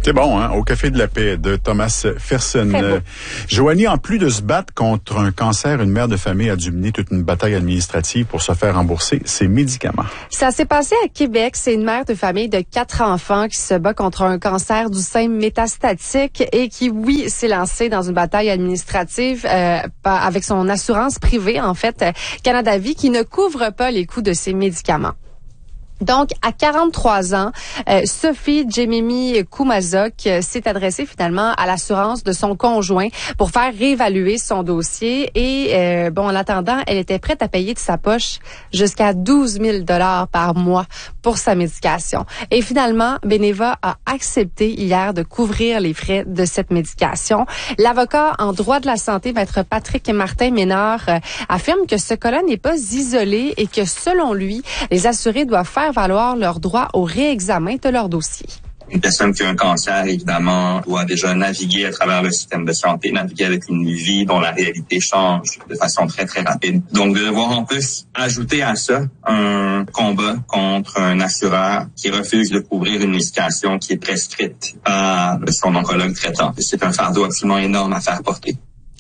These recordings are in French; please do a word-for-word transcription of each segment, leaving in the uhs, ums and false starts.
C'est bon, hein? Au Café de la Paix de Thomas Fersen. Euh, Joanie, en plus de se battre contre un cancer, une mère de famille a dû mener toute une bataille administrative pour se faire rembourser ses médicaments. Ça s'est passé à Québec. C'est une mère de famille de quatre enfants qui se bat contre un cancer du sein métastatique et qui, oui, s'est lancée dans une bataille administrative euh, avec son assurance privée, en fait, Canada Vie, qui ne couvre pas les coûts de ses médicaments. Donc, à quarante-trois ans, euh, Sophie Jemimi Koumazok euh, s'est adressée finalement à l'assurance de son conjoint pour faire réévaluer son dossier. Et euh, bon, en attendant, elle était prête à payer de sa poche jusqu'à douze mille dollars par mois pour sa médication. Et finalement, Beneva a accepté hier de couvrir les frais de cette médication. L'avocat en droit de la santé, maître Patrick Martin-Ménard, euh, affirme que ce cas-là n'est pas isolé et que selon lui, les assurés doivent faire valoir leur droit au réexamen de leur dossier. Une personne qui a un cancer, évidemment, doit déjà naviguer à travers le système de santé, naviguer avec une vie dont la réalité change de façon très, très rapide. Donc, de devoir en plus ajouter à ça un combat contre un assureur qui refuse de couvrir une médication qui est prescrite par son oncologue traitant. C'est un fardeau absolument énorme à faire porter.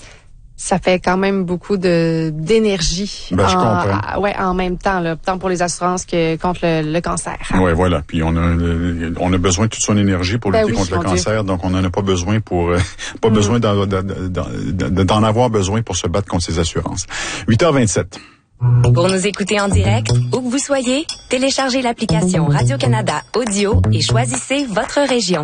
Ça fait quand même beaucoup de d'énergie. Ben, je en, comprends. À, ouais, en même temps, là, tant pour les assurances que contre le, le cancer. Ouais, voilà. Puis on a on a besoin de toute son énergie pour lutter ben oui, contre le cancer, Dieu. Donc on n'en a pas besoin pour euh, pas mm. besoin d'en, d'en, d'en avoir besoin pour se battre contre ses assurances. huit heures vingt-sept. Pour nous écouter en direct, où que vous soyez, téléchargez l'application Radio-Canada Audio et choisissez votre région.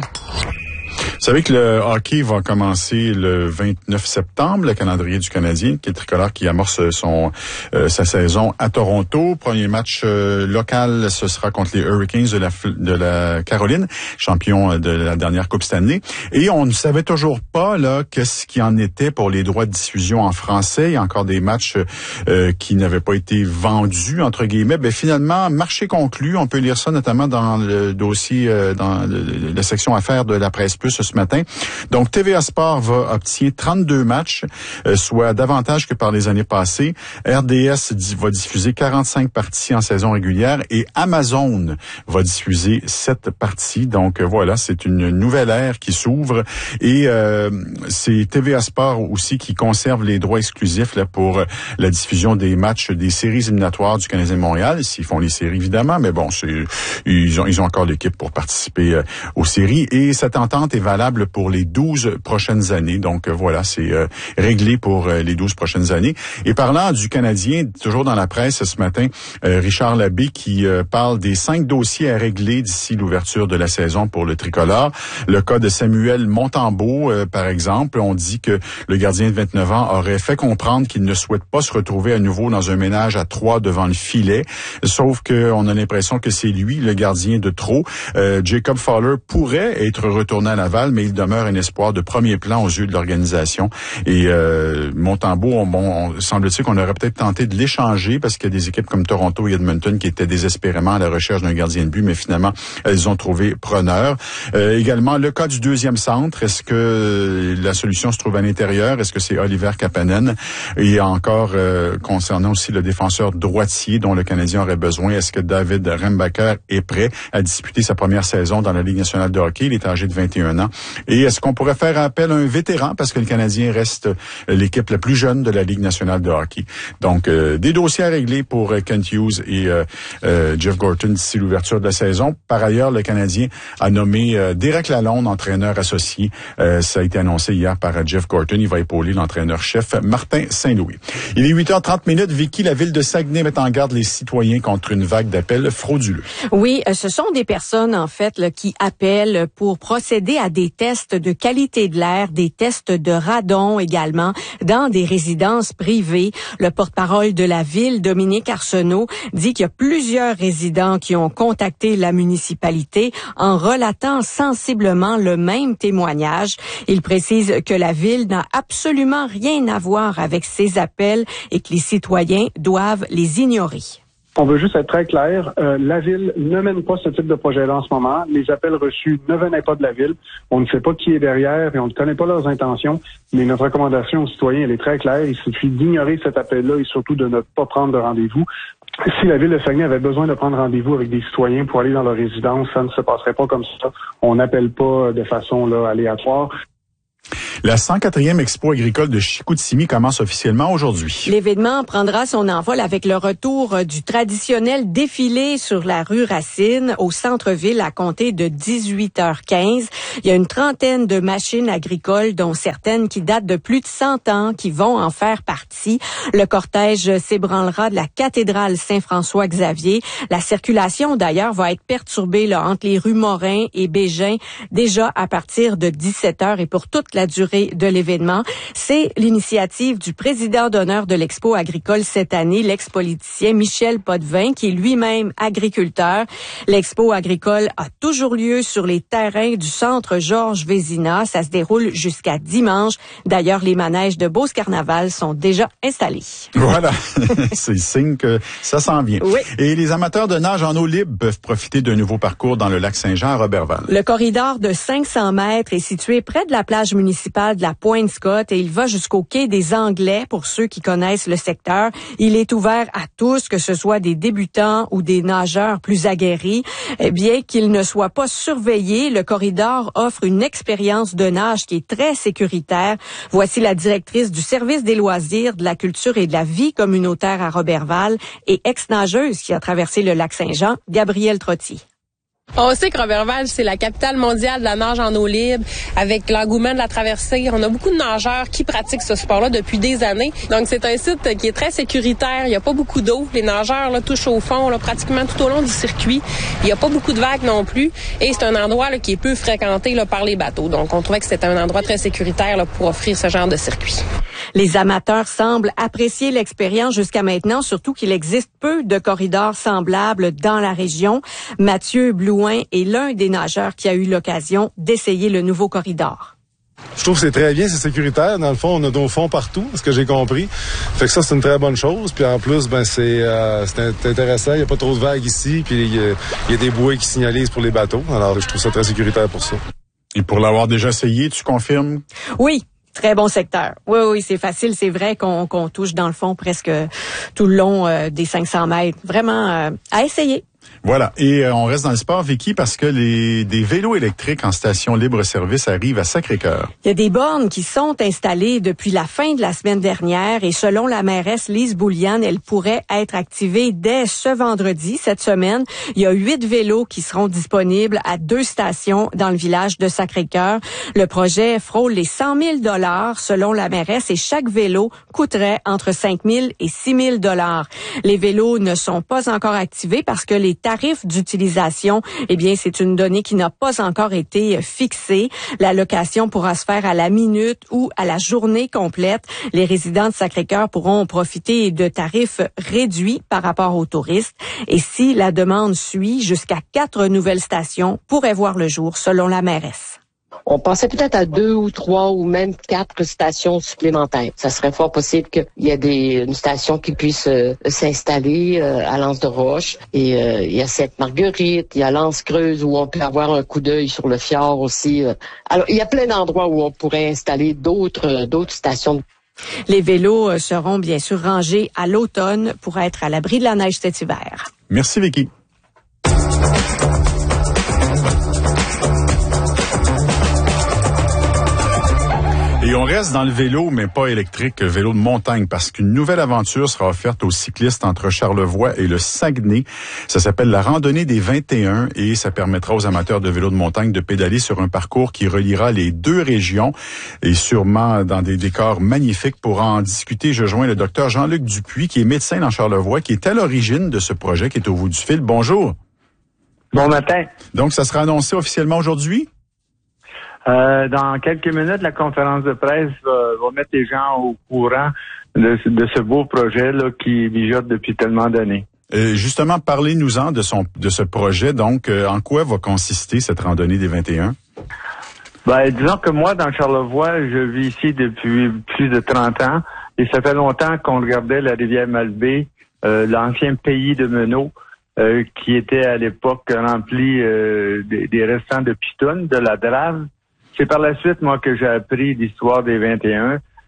Vous savez que le hockey va commencer le vingt-neuf septembre, le calendrier du Canadien, qui est tricolore, qui amorce son euh, sa saison à Toronto. Premier match euh, local, ce sera contre les Hurricanes de la de la Caroline, champion de la dernière Coupe Stanley. Et on ne savait toujours pas là qu'est-ce qu'il en était pour les droits de diffusion en français. Il y a encore des matchs euh, qui n'avaient pas été vendus entre guillemets. Ben finalement, marché conclu. On peut lire ça notamment dans le dossier, euh, dans le, la section affaires de la Presse Plus ce matin. Donc, T V A Sport va obtenir trente-deux matchs, euh, soit davantage que par les années passées. R D S va diffuser quarante-cinq parties en saison régulière et Amazon va diffuser sept parties. Donc, euh, voilà, c'est une nouvelle ère qui s'ouvre et euh, c'est T V A Sport aussi qui conserve les droits exclusifs là, pour la diffusion des matchs des séries éliminatoires du Canadien de Montréal, s'ils font les séries évidemment, mais bon, c'est ils ont ils ont encore l'équipe pour participer euh, aux séries et cette entente est valable pour les douze prochaines années. Donc euh, voilà, c'est euh, réglé pour euh, les douze prochaines années. Et parlant du Canadien, toujours dans la presse ce matin, euh, Richard Labbé qui euh, parle des cinq dossiers à régler d'ici l'ouverture de la saison pour le tricolore. Le cas de Samuel Montembeault, euh, par exemple, on dit que le gardien de vingt-neuf ans aurait fait comprendre qu'il ne souhaite pas se retrouver à nouveau dans un ménage à trois devant le filet, sauf qu'on a l'impression que c'est lui le gardien de trop. Euh, Jacob Fowler pourrait être retourné à Laval, mais il demeure un espoir de premier plan aux yeux de l'organisation. Et euh, Montembeault, on, bon, on, semble-t-il qu'on aurait peut-être tenté de l'échanger parce qu'il y a des équipes comme Toronto et Edmonton qui étaient désespérément à la recherche d'un gardien de but, mais finalement, elles ont trouvé preneur. Euh, également, le cas du deuxième centre, est-ce que la solution se trouve à l'intérieur? Est-ce que c'est Oliver Kapanen? Et encore, euh, concernant aussi le défenseur droitier dont le Canadien aurait besoin, est-ce que David Rembacher est prêt à disputer sa première saison dans la Ligue nationale de hockey? Il est âgé de vingt et un ans. Et est-ce qu'on pourrait faire appel à un vétéran parce que le Canadien reste l'équipe la plus jeune de la Ligue nationale de hockey? Donc, euh, des dossiers à régler pour Kent Hughes et euh, euh, Jeff Gorton d'ici l'ouverture de la saison. Par ailleurs, le Canadien a nommé euh, Derek Lalonde entraîneur associé. Euh, ça a été annoncé hier par Jeff Gorton. Il va épauler l'entraîneur-chef Martin Saint-Louis. Il est huit heures trente minutes. Vicky, la ville de Saguenay met en garde les citoyens contre une vague d'appels frauduleux. Oui, ce sont des personnes, en fait, là, qui appellent pour procéder à des tests de qualité de l'air, des tests de radon également, dans des résidences privées. Le porte-parole de la ville, Dominique Arsenault, dit qu'il y a plusieurs résidents qui ont contacté la municipalité en relatant sensiblement le même témoignage. Il précise que la ville n'a absolument rien à voir avec ces appels et que les citoyens doivent les ignorer. On veut juste être très clair. Euh, la Ville ne mène pas ce type de projet-là en ce moment. Les appels reçus ne venaient pas de la Ville. On ne sait pas qui est derrière et on ne connaît pas leurs intentions. Mais notre recommandation aux citoyens, elle est très claire. Il suffit d'ignorer cet appel-là et surtout de ne pas prendre de rendez-vous. Si la Ville de Saguenay avait besoin de prendre rendez-vous avec des citoyens pour aller dans leur résidence, ça ne se passerait pas comme ça. On n'appelle pas de façon là aléatoire. La cent quatrième Expo agricole de Chicoutimi commence officiellement aujourd'hui. L'événement prendra son envol avec le retour du traditionnel défilé sur la rue Racine au centre-ville à compter de dix-huit heures quinze. Il y a une trentaine de machines agricoles, dont certaines qui datent de plus de cent ans, qui vont en faire partie. Le cortège s'ébranlera de la cathédrale Saint-François-Xavier. La circulation, d'ailleurs, va être perturbée là, entre les rues Morin et Bégin, déjà à partir de dix-sept heures et pour toute la durée de l'événement. C'est l'initiative du président d'honneur de l'Expo agricole cette année, l'ex-politicien Michel Potvin, qui est lui-même agriculteur. L'Expo agricole a toujours lieu sur les terrains du centre Georges Vézina. Ça se déroule jusqu'à dimanche. D'ailleurs, les manèges de Beauce Carnaval sont déjà installés. Voilà, c'est signe que ça s'en vient. Oui. Et les amateurs de nage en eau libre peuvent profiter d'un nouveau parcours dans le lac Saint-Jean à Roberval. Le corridor de cinq cents mètres est situé près de la plage municipale de la Pointe-Scott et il va jusqu'au quai des Anglais pour ceux qui connaissent le secteur. Il est ouvert à tous, que ce soit des débutants ou des nageurs plus aguerris. Bien qu'il ne soit pas surveillé, le corridor offre une expérience de nage qui est très sécuritaire. Voici la directrice du service des loisirs, de la culture et de la vie communautaire à Roberval et ex-nageuse qui a traversé le lac Saint-Jean, Gabrielle Trottier. On sait que Roberval, c'est la capitale mondiale de la nage en eau libre, avec l'engouement de la traversée. On a beaucoup de nageurs qui pratiquent ce sport-là depuis des années. Donc, c'est un site qui est très sécuritaire. Il n'y a pas beaucoup d'eau. Les nageurs là, touchent au fond là, pratiquement tout au long du circuit. Il n'y a pas beaucoup de vagues non plus. Et c'est un endroit là, qui est peu fréquenté là, par les bateaux. Donc, on trouvait que c'était un endroit très sécuritaire là, pour offrir ce genre de circuit. Les amateurs semblent apprécier l'expérience jusqu'à maintenant, surtout qu'il existe peu de corridors semblables dans la région. Mathieu Blouin est l'un des nageurs qui a eu l'occasion d'essayer le nouveau corridor. Je trouve que c'est très bien, c'est sécuritaire. Dans le fond, on a nos fonds partout, ce que j'ai compris. Fait que ça, c'est une très bonne chose. Puis en plus, ben c'est, euh, c'est intéressant. Il n'y a pas trop de vagues ici. Puis il y, y a des bouées qui signalisent pour les bateaux. Alors, je trouve ça très sécuritaire pour ça. Et pour l'avoir déjà essayé, tu confirmes? Oui. Très bon secteur. Oui, oui, c'est facile. C'est vrai qu'on, qu'on touche dans le fond presque tout le long euh, des cinq cents mètres. Vraiment euh, à essayer. Voilà. Et euh, on reste dans le sport, Vicky, parce que les des vélos électriques en station libre-service arrivent à Sacré-Cœur. Il y a des bornes qui sont installées depuis la fin de la semaine dernière et selon la mairesse Lise Bouliane, elles pourraient être activées dès ce vendredi, cette semaine. Il y a huit vélos qui seront disponibles à deux stations dans le village de Sacré-Cœur. Le projet frôle les cent mille dollars selon la mairesse et chaque vélo coûterait entre cinq mille et six mille dollars. Les vélos ne sont pas encore activés parce que les tarifs d'utilisation, eh bien, c'est une donnée qui n'a pas encore été fixée. La location pourra se faire à la minute ou à la journée complète. Les résidents de Sacré-Cœur pourront profiter de tarifs réduits par rapport aux touristes. Et si la demande suit, jusqu'à quatre nouvelles stations pourraient voir le jour, selon la mairesse. On pensait peut-être à deux ou trois ou même quatre stations supplémentaires. Ça serait fort possible qu'il y ait des, une station qui puisse euh, s'installer euh, à l'Anse-de-Roche. Et euh, il y a Sainte-Marguerite, il y a l'Anse-Creuse où on peut avoir un coup d'œil sur le fjord aussi. Euh. Alors, il y a plein d'endroits où on pourrait installer d'autres, euh, d'autres stations. Les vélos seront bien sûr rangés à l'automne pour être à l'abri de la neige cet hiver. Merci, Vicky. Et on reste dans le vélo, mais pas électrique, le vélo de montagne, parce qu'une nouvelle aventure sera offerte aux cyclistes entre Charlevoix et le Saguenay. Ça s'appelle la randonnée des vingt et un et ça permettra aux amateurs de vélo de montagne de pédaler sur un parcours qui reliera les deux régions et sûrement dans des décors magnifiques. Pour en discuter, je joins le docteur Jean-Luc Dupuis, qui est médecin dans Charlevoix, qui est à l'origine de ce projet qui est au bout du fil. Bonjour. Bon matin. Donc, ça sera annoncé officiellement aujourd'hui? Euh, dans quelques minutes, la conférence de presse va, va mettre les gens au courant de, de ce beau projet là qui mijote depuis tellement d'années. Euh, justement, parlez-nous-en de son de ce projet. Donc, euh, en quoi va consister cette randonnée des vingt et un? Ben, disons que moi, dans Charlevoix, je vis ici depuis plus de trente ans et ça fait longtemps qu'on regardait la rivière Malbaie, euh, l'ancien pays de Menot, euh, qui était à l'époque rempli euh, des, des restants de pitounes, de la drave. C'est par la suite, moi, que j'ai appris l'histoire des vingt et un.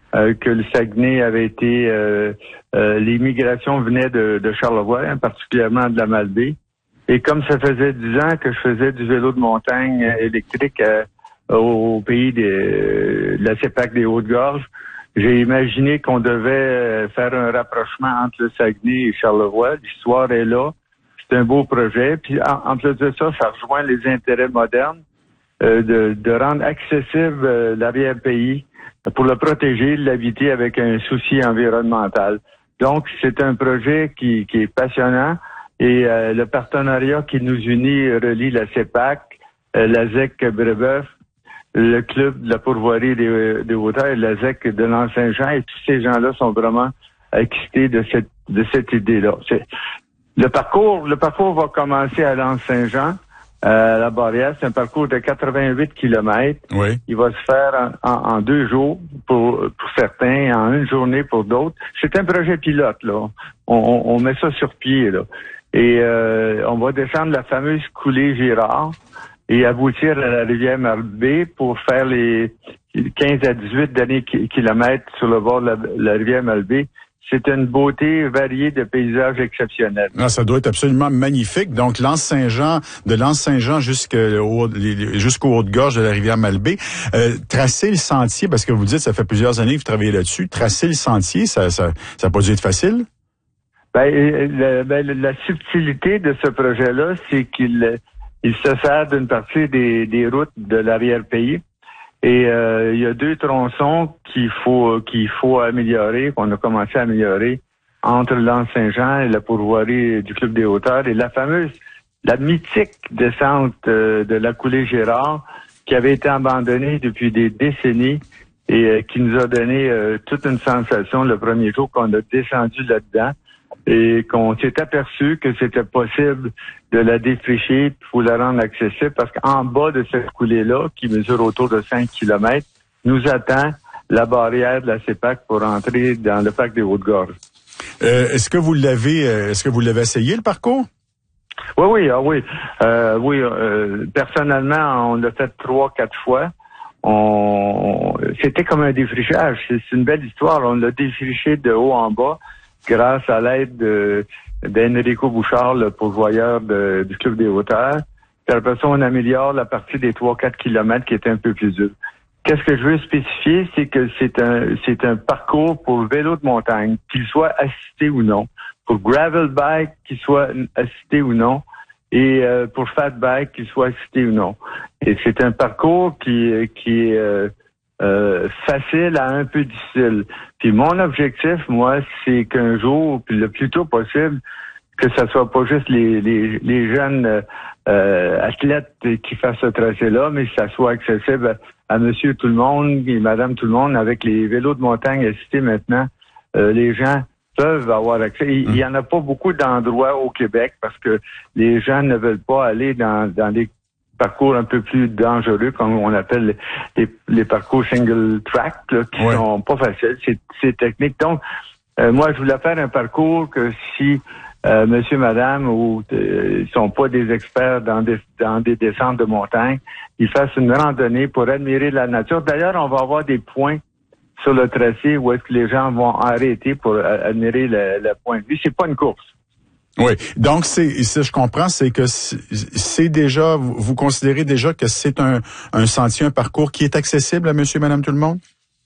euh, que le Saguenay avait été... Euh, euh, les migrations venaient de, de Charlevoix, hein, particulièrement de la Malbaie. Et comme ça faisait dix ans que je faisais du vélo de montagne électrique euh, au, au pays des, de la CEPAC des Hautes-Gorges, j'ai imaginé qu'on devait faire un rapprochement entre le Saguenay et Charlevoix. L'histoire est là. C'est un beau projet. Puis en, en plus de ça, ça rejoint les intérêts modernes euh, de, de rendre accessible euh, l'arrière-pays pour le protéger, l'habiter avec un souci environnemental. Donc, c'est un projet qui, qui est passionnant et euh, le partenariat qui nous unit relie la CEPAC, euh, la Z E C Brébeuf, le club de la pourvoirie des, des hauteurs et la Z E C de l'Anse-Saint-Jean, et tous ces gens-là sont vraiment excités de cette de cette idée-là. C'est, le parcours, le parcours va commencer à l'Anse-Saint-Jean, euh, à la Barrière. C'est un parcours de quatre-vingt-huit kilomètres. Oui. Il va se faire en, en, en deux jours pour pour certains, en une journée pour d'autres. C'est un projet pilote, là. On, on, on met ça sur pied, là. Et euh, on va descendre la fameuse coulée Girard et aboutir à la rivière Malbaie pour faire les quinze à dix-huit derniers kilomètres sur le bord de la, la rivière Malbaie. C'est une beauté variée de paysages exceptionnels. Ah, ça doit être absolument magnifique. Donc, l'Anse-Saint-Jean, de l'Anse-Saint-Jean jusqu'au, jusqu'aux Hautes-Gorges de la rivière Malbaie, euh, tracer le sentier, parce que vous dites, ça fait plusieurs années que vous travaillez là-dessus, tracer le sentier, ça ça, ça a pas dû être facile? Ben, le, ben, la subtilité de ce projet-là, c'est qu'il il se sert d'une partie des, des routes de l'arrière-pays. Et euh, il y a deux tronçons qu'il faut qu'il faut améliorer, qu'on a commencé à améliorer entre l'Anse-Saint-Jean et la pourvoirie du Club des Hauteurs. Et la fameuse, la mythique descente euh, de la coulée Gérard, qui avait été abandonnée depuis des décennies et euh, qui nous a donné euh, toute une sensation le premier jour qu'on a descendu là-dedans. Et qu'on s'est aperçu que c'était possible de la défricher pour la rendre accessible parce qu'en bas de cette coulée-là, qui mesure autour de cinq kilomètres, nous attend la barrière de la CEPAC pour entrer dans le parc des Hautes-Gorges. Euh, est-ce que vous l'avez, est-ce que vous l'avez essayé, le parcours? Oui, oui, ah oui. Euh, oui, euh, personnellement, on l'a fait trois, quatre fois. On, c'était comme un défrichage. C'est, c'est une belle histoire. On l'a défriché de haut en bas, grâce à l'aide de, d'Enrico Bouchard, le pourvoyeur de, du Club des Hauteurs. Puis après ça, on améliore la partie des trois quatre kilomètres qui était un peu plus dure. Qu'est-ce que je veux spécifier, c'est que c'est un c'est un parcours pour vélo de montagne, qu'il soit assisté ou non, pour gravel bike, qu'il soit assisté ou non, et euh, pour fat bike, qu'il soit assisté ou non. Et c'est un parcours qui, qui est... Euh, Euh, facile à un peu difficile. Puis mon objectif, moi, c'est qu'un jour, puis le plus tôt possible, que ça soit pas juste les les, les jeunes euh, athlètes qui fassent ce tracé-là, mais que ça soit accessible à, à monsieur tout le monde et madame tout le monde. Avec les vélos de montagne assistés maintenant, euh, les gens peuvent avoir accès. Il, il y en a pas beaucoup d'endroits au Québec parce que les gens ne veulent pas aller dans dans des parcours un peu plus dangereux, comme on appelle les, les parcours single track, là, qui ouais. sont pas faciles, c'est, c'est technique. Donc, euh, moi, je voulais faire un parcours que si euh, monsieur, madame, ou euh, ils sont pas des experts dans des dans des descentes de montagne, ils fassent une randonnée pour admirer la nature. D'ailleurs, on va avoir des points sur le tracé où est-ce que les gens vont arrêter pour admirer le, le point de vue. C'est pas une course. Oui, donc c'est, si je comprends, c'est que c'est déjà, vous considérez déjà que c'est un, un sentier, un parcours qui est accessible à monsieur et madame tout le monde?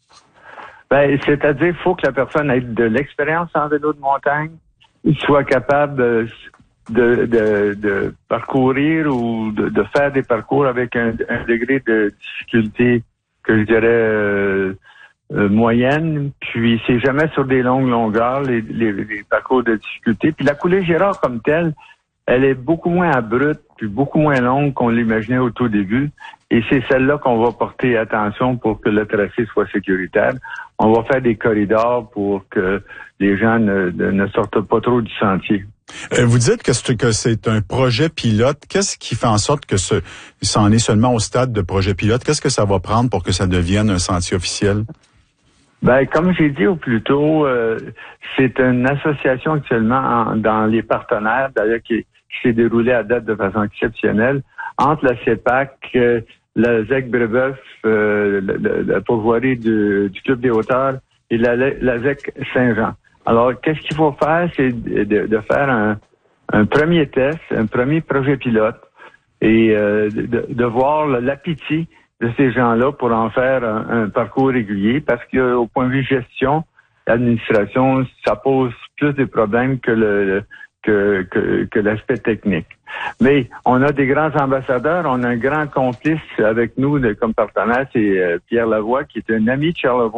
Ben, c'est-à-dire, il faut que la personne ait de l'expérience en vélo de montagne, soit capable de, de, de, de parcourir ou de, de faire des parcours avec un, un degré de difficulté que je dirais euh, Euh, moyenne, puis c'est jamais sur des longues longueurs, les, les, les parcours de difficulté. Puis la coulée Gérard comme telle, elle est beaucoup moins abrupte, puis beaucoup moins longue qu'on l'imaginait au tout début. Et c'est celle-là qu'on va porter attention pour que le tracé soit sécuritaire. On va faire des corridors pour que les gens ne, ne, ne sortent pas trop du sentier. Euh, vous dites que c'est, que c'est un projet pilote. Qu'est-ce qui fait en sorte que ce, ça en est seulement au stade de projet pilote? Qu'est-ce que ça va prendre pour que ça devienne un sentier officiel? Ben, comme j'ai dit au plus tôt, euh, c'est une association actuellement en, dans les partenaires, d'ailleurs, qui, qui s'est déroulée à date de façon exceptionnelle, entre la CEPAC, euh, la Z E C Brébeuf, euh, la, la pourvoirie du, du Club des Hauteurs et la, la Z E C Saint-Jean. Alors, qu'est-ce qu'il faut faire? C'est de, de faire un, un premier test, un premier projet pilote et euh, de, de voir l'appétit de ces gens-là pour en faire un, un parcours régulier parce qu'au point de vue gestion, l'administration, ça pose plus de problèmes que le, le que, que, que l'aspect technique. Mais on a des grands ambassadeurs, on a un grand complice avec nous de, comme partenaire, c'est euh, Pierre Lavoie, qui est un ami de Charlevoix.